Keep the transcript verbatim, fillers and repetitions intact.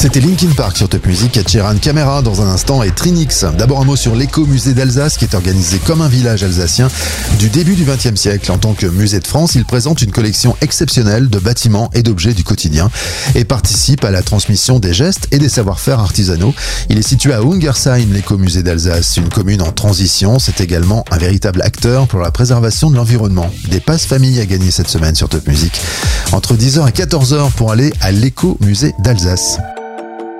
C'était Linkin Park sur Top Music, Sheeran Camera dans un instant et Trinix. D'abord un mot sur l'éco-musée d'Alsace qui est organisé comme un village alsacien du début du vingtième siècle. En tant que musée de France, il présente une collection exceptionnelle de bâtiments et d'objets du quotidien et participe à la transmission des gestes et des savoir-faire artisanaux. Il est situé à Ungersheim, l'éco-musée d'Alsace, une commune en transition. C'est également un véritable acteur pour la préservation de l'environnement. Des passes famille à gagner cette semaine sur Top Music entre dix heures et quatorze heures pour aller à l'éco-musée d'Alsace.